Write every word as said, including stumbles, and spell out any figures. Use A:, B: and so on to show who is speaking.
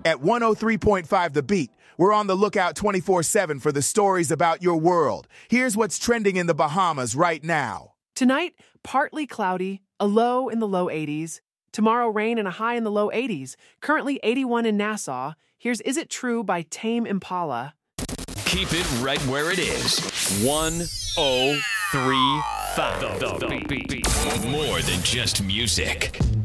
A: At one oh three point five The Beat, we're on the lookout twenty-four seven for the stories about your world. Here's what's trending in the Bahamas right now.
B: Tonight, partly cloudy, a low in the low eighties. Tomorrow, rain and a high in the low eighties. Currently eighty-one in Nassau. Here's Is It True by Tame Impala.
C: Keep it right where it is. one oh three point five The Beat. More than just music.